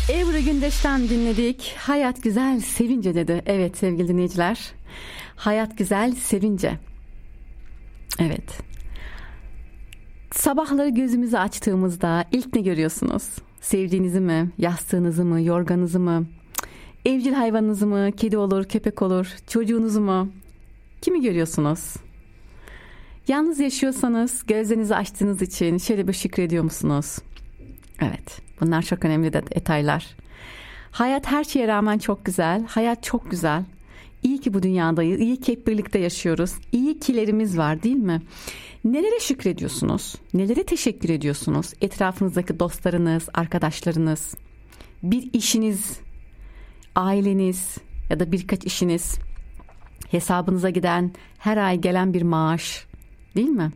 Ebru Gündeş'ten dinledik. Hayat güzel sevince dedi. Evet sevgili dinleyiciler. Hayat güzel sevince. Evet. Sabahları gözümüzü açtığımızda ilk ne görüyorsunuz? Sevdiğinizi mi? Yastığınızı mı? Yorganınızı mı? Evcil hayvanınızı mı? Kedi olur, köpek olur. Çocuğunuzu mu? Kimi görüyorsunuz? Yalnız yaşıyorsanız gözlerinizi açtığınız için şöyle bir şükrediyor musunuz? Evet, bunlar çok önemli detaylar. Hayat her şeye rağmen çok güzel. Hayat çok güzel. İyi ki bu dünyadayız. İyi ki hep birlikte yaşıyoruz. İyi kilerimiz var, değil mi? Nelere şükrediyorsunuz? Nelere teşekkür ediyorsunuz? Etrafınızdaki dostlarınız, arkadaşlarınız, bir işiniz, aileniz ya da birkaç işiniz, hesabınıza giden, her ay gelen bir maaş, değil mi?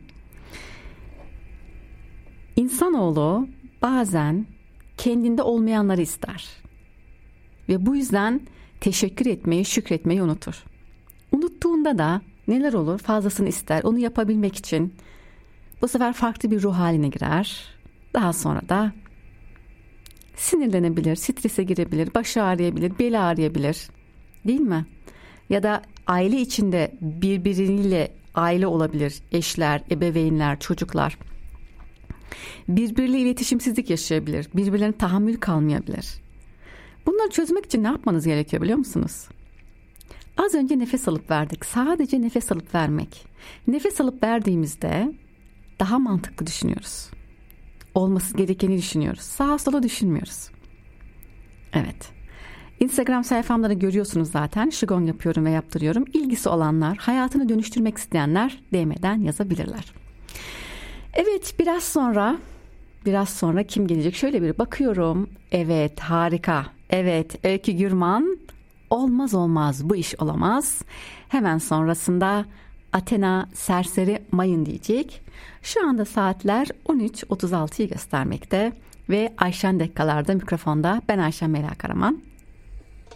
İnsanoğlu bazen kendinde olmayanları ister. Ve bu yüzden teşekkür etmeyi, şükretmeyi unutur. Unuttuğunda da neler olur? Fazlasını ister. Onu yapabilmek için bu sefer farklı bir ruh haline girer. Daha sonra da sinirlenebilir, strese girebilir, başı ağrıyabilir, beli ağrıyabilir. Değil mi? Ya da aile içinde birbiriyle aile olabilir. Eşler, ebeveynler, çocuklar. Birbiriyle iletişimsizlik yaşayabilir. Birbirlerine tahammül kalmayabilir. Bunları çözmek için ne yapmanız gerekiyor biliyor musunuz? Az önce nefes alıp verdik. Sadece nefes alıp vermek. Nefes alıp verdiğimizde daha mantıklı düşünüyoruz. Olması gerekeni düşünüyoruz. Sağa sola düşünmüyoruz. Evet. Instagram sayfamda görüyorsunuz zaten. Şigon yapıyorum ve yaptırıyorum. İlgisi olanlar, hayatını dönüştürmek isteyenler DM'den yazabilirler. Evet, biraz sonra kim gelecek? Şöyle bir bakıyorum. Evet, harika. Evet, Öykü Gürman. Olmaz bu iş olamaz. Hemen sonrasında Athena Serseri Mayın diyecek. Şu anda saatler 13.36'yı göstermekte ve Ayşen dakikalarda mikrofonda. Ben Ayşen Mela Karaman.